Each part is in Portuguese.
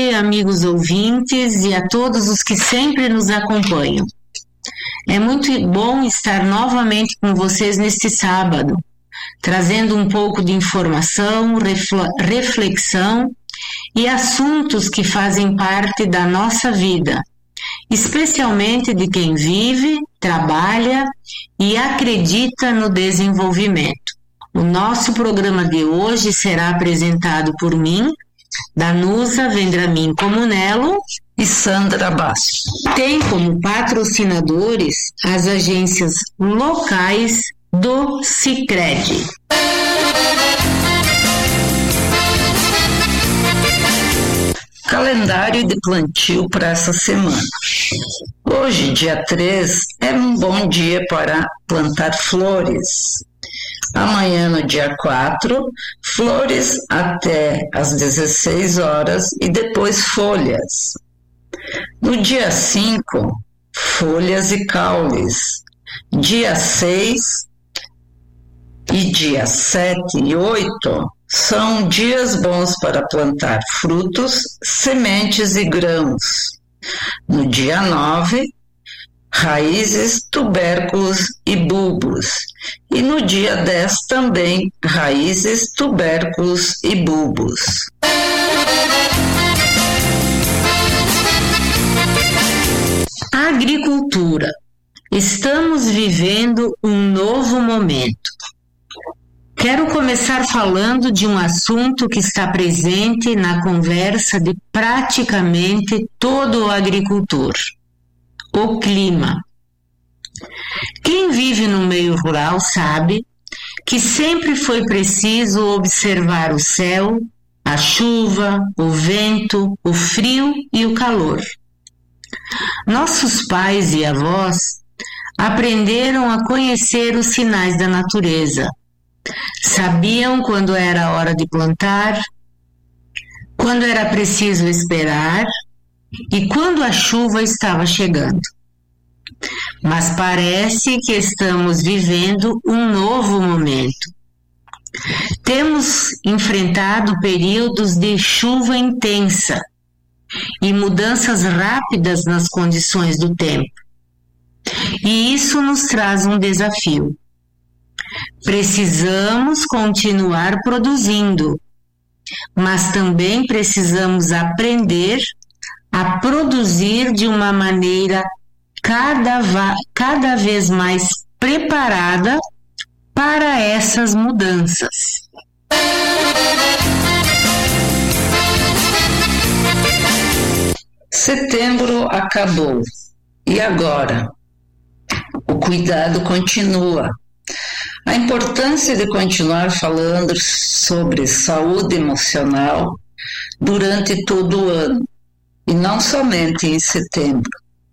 amigos ouvintes e a todos os que sempre nos acompanham. É muito bom estar novamente com vocês neste sábado, trazendo um pouco de informação, reflexão e assuntos que fazem parte da nossa vida, especialmente de quem vive, trabalha e acredita no desenvolvimento. O nosso programa de hoje será apresentado por mim, Danusa Vendramin Comunello e Sandra Basso. Tem como patrocinadores as agências locais do Sicredi. Calendário de plantio para essa semana. Hoje, dia 3, é um bom dia para plantar flores. Amanhã, no dia 4, flores até às 16 horas e depois folhas. No dia 5, folhas e caules. Dia 6 e dia 7 e 8 são dias bons para plantar frutos, sementes e grãos. No dia 9, raízes, tubérculos e bulbos. E no dia 10 também, raízes, tubérculos e bulbos. Agricultura. Estamos vivendo um novo momento. Quero começar falando de um assunto que está presente na conversa de praticamente todo o agricultor: o clima. Quem vive no meio rural sabe que sempre foi preciso observar o céu, a chuva, o vento, o frio e o calor. Nossos pais e avós aprenderam a conhecer os sinais da natureza. Sabiam quando era hora de plantar, quando era preciso esperar e quando a chuva estava chegando. Mas parece que estamos vivendo um novo momento. Temos enfrentado períodos de chuva intensa e mudanças rápidas nas condições do tempo. E isso nos traz um desafio. Precisamos continuar produzindo, mas também precisamos aprender a produzir de uma maneira cada vez mais preparada para essas mudanças. Setembro acabou. E agora? O cuidado continua. A importância de continuar falando sobre saúde emocional durante todo o ano, e não somente em setembro.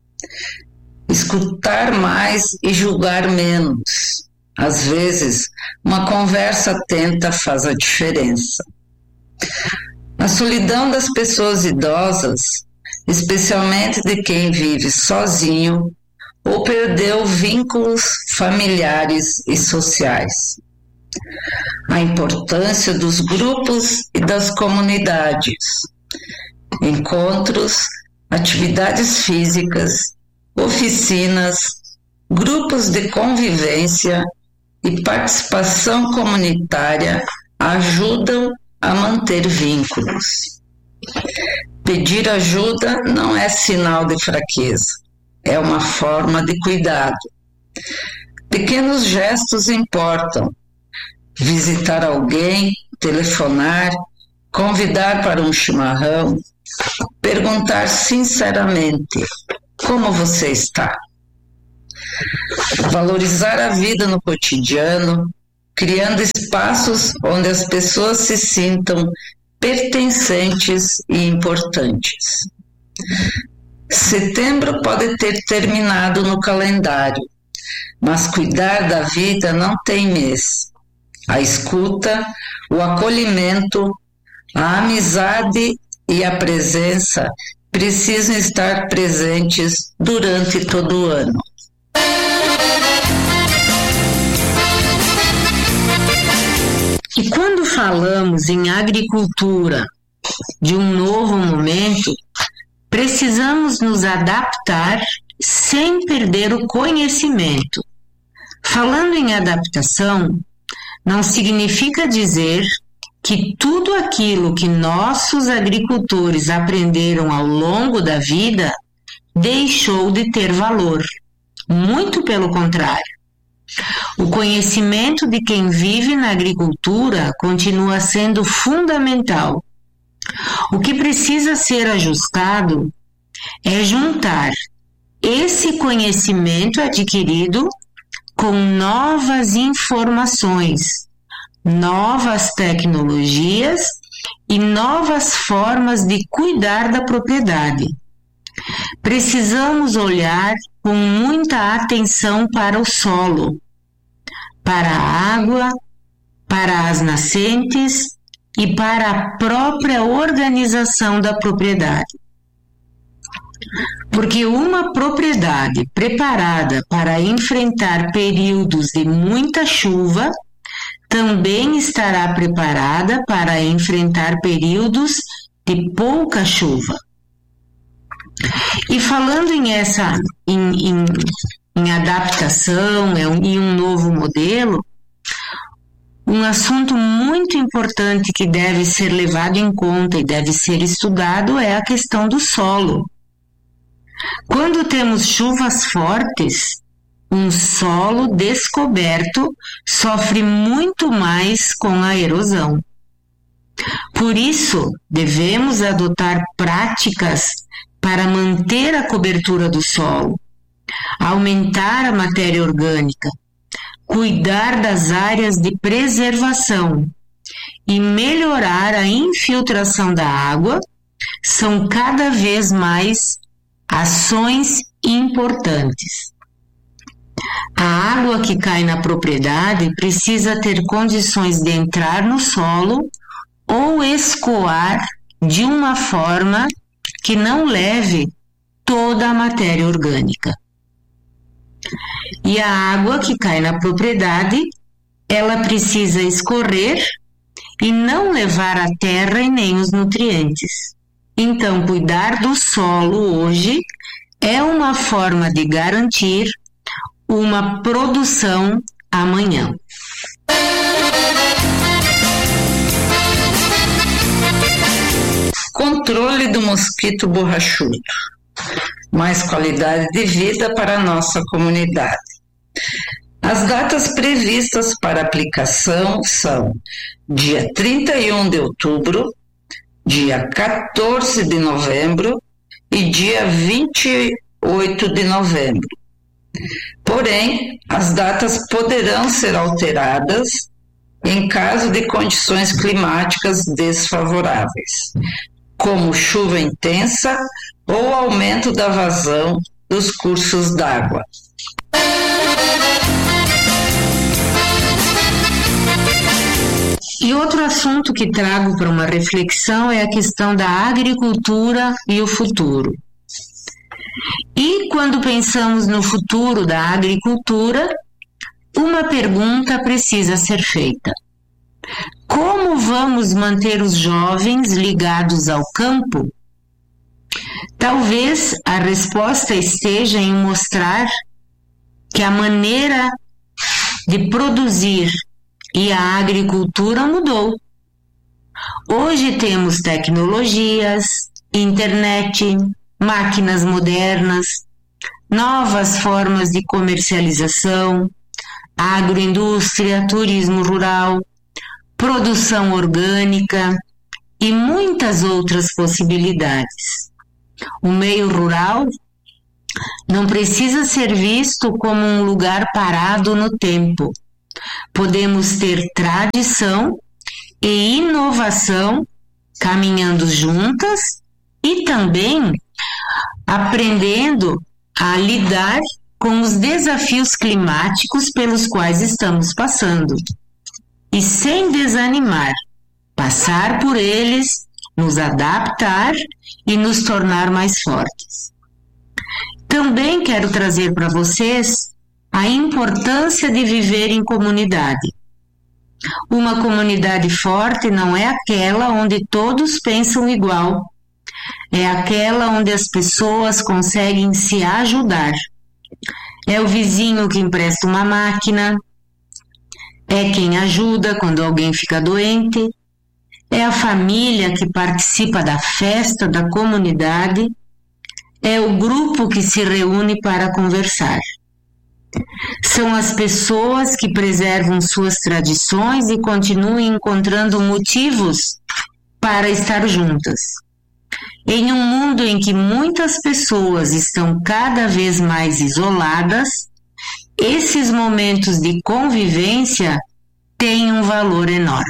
Escutar mais e julgar menos. Às vezes, uma conversa atenta faz a diferença. A solidão das pessoas idosas, especialmente de quem vive sozinho ou perdeu vínculos familiares e sociais. A importância dos grupos e das comunidades, encontros, atividades físicas, oficinas, grupos de convivência e participação comunitária ajudam a manter vínculos. Pedir ajuda não é sinal de fraqueza. É uma forma de cuidado. Pequenos gestos importam. Visitar alguém, telefonar, convidar para um chimarrão, perguntar sinceramente: como você está? Valorizar a vida no cotidiano, criando espaços onde as pessoas se sintam pertencentes e importantes. Setembro pode ter terminado no calendário, mas cuidar da vida não tem mês. A escuta, o acolhimento, a amizade e a presença precisam estar presentes durante todo o ano. E quando falamos em agricultura de um novo momento, precisamos nos adaptar sem perder o conhecimento. Falando em adaptação, não significa dizer que tudo aquilo que nossos agricultores aprenderam ao longo da vida deixou de ter valor. Muito pelo contrário. O conhecimento de quem vive na agricultura continua sendo fundamental. O que precisa ser ajustado é juntar esse conhecimento adquirido com novas informações, novas tecnologias e novas formas de cuidar da propriedade. Precisamos olhar com muita atenção para o solo, para a água, para as nascentes e para a própria organização da propriedade. Porque uma propriedade preparada para enfrentar períodos de muita chuva também estará preparada para enfrentar períodos de pouca chuva. E falando em adaptação, em um novo modelo, um assunto muito importante que deve ser levado em conta e deve ser estudado é a questão do solo. Quando temos chuvas fortes, um solo descoberto sofre muito mais com a erosão. Por isso, devemos adotar práticas para manter a cobertura do solo, aumentar a matéria orgânica, cuidar das áreas de preservação e melhorar a infiltração da água são cada vez mais ações importantes. A água que cai na propriedade precisa ter condições de entrar no solo ou escoar de uma forma que não leve toda a matéria orgânica. E a água que cai na propriedade, ela precisa escorrer e não levar a terra e nem os nutrientes. Então, cuidar do solo hoje é uma forma de garantir uma produção amanhã. Controle do mosquito borrachudo. Mais qualidade de vida para a nossa comunidade. As datas previstas para aplicação são dia 31 de outubro, dia 14 de novembro e dia 28 de novembro. Porém, as datas poderão ser alteradas em caso de condições climáticas desfavoráveis, como chuva intensa ou aumento da vazão dos cursos d'água. E outro assunto que trago para uma reflexão é a questão da agricultura e o futuro. E quando pensamos no futuro da agricultura, uma pergunta precisa ser feita: como vamos manter os jovens ligados ao campo? Talvez a resposta esteja em mostrar que a maneira de produzir e a agricultura mudou. Hoje temos tecnologias, internet, máquinas modernas, novas formas de comercialização, agroindústria, turismo rural, produção orgânica e muitas outras possibilidades. O meio rural não precisa ser visto como um lugar parado no tempo. Podemos ter tradição e inovação caminhando juntas e também aprendendo a lidar com os desafios climáticos pelos quais estamos passando. E sem desanimar, passar por eles, nos adaptar e nos tornar mais fortes. Também quero trazer para vocês a importância de viver em comunidade. Uma comunidade forte não é aquela onde todos pensam igual. É aquela onde as pessoas conseguem se ajudar. É o vizinho que empresta uma máquina. É quem ajuda quando alguém fica doente. É a família que participa da festa da comunidade. É o grupo que se reúne para conversar. São as pessoas que preservam suas tradições e continuam encontrando motivos para estar juntas. Em um mundo em que muitas pessoas estão cada vez mais isoladas, esses momentos de convivência têm um valor enorme.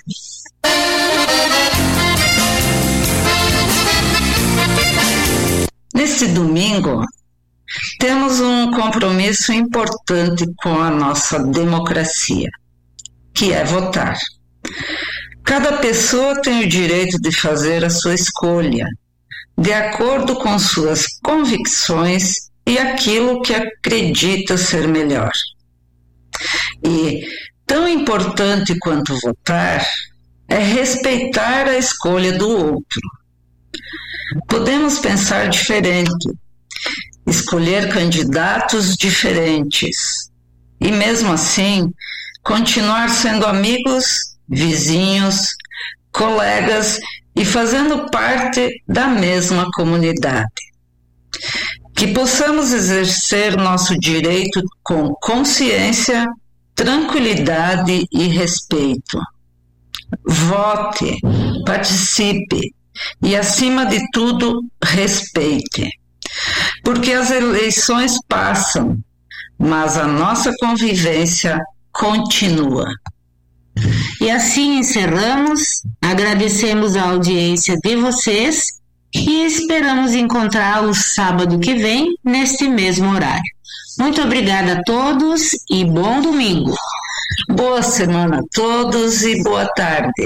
Nesse domingo, temos um compromisso importante com a nossa democracia, que é votar. Cada pessoa tem o direito de fazer a sua escolha, de acordo com suas convicções e aquilo que acredita ser melhor. E, tão importante quanto votar, é respeitar a escolha do outro. Podemos pensar diferente, escolher candidatos diferentes e, mesmo assim, continuar sendo amigos, vizinhos, colegas e fazendo parte da mesma comunidade. Que possamos exercer nosso direito com consciência, tranquilidade e respeito. Vote, participe e, acima de tudo, respeite. Porque as eleições passam, mas a nossa convivência continua. E assim encerramos, agradecemos a audiência de vocês e esperamos encontrá-los sábado que vem, neste mesmo horário. Muito obrigada a todos e bom domingo. Boa semana a todos e boa tarde.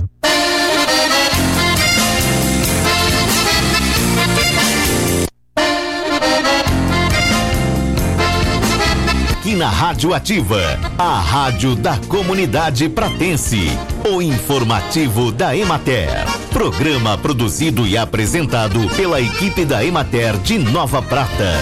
Aqui na Rádio Ativa, a rádio da comunidade pratense, o informativo da Emater. Programa produzido e apresentado pela equipe da Emater de Nova Prata.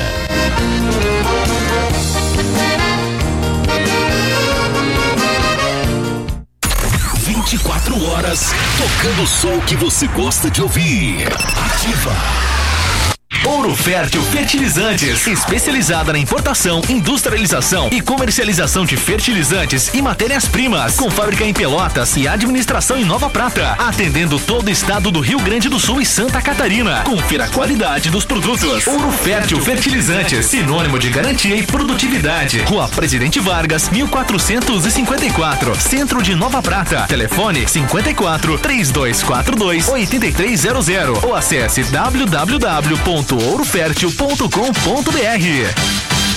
24 horas, tocando o som que você gosta de ouvir. Ativa. Ouro Fértil Fertilizantes, especializada na importação, industrialização e comercialização de fertilizantes e matérias-primas, com fábrica em Pelotas e administração em Nova Prata, atendendo todo o estado do Rio Grande do Sul e Santa Catarina. Confira a qualidade dos produtos. Ouro Fértil Fertilizantes, sinônimo de garantia e produtividade. Rua Presidente Vargas, 1454, Centro de Nova Prata. Telefone 54 3242 8300 ou acesse www.ourofertil.com.br.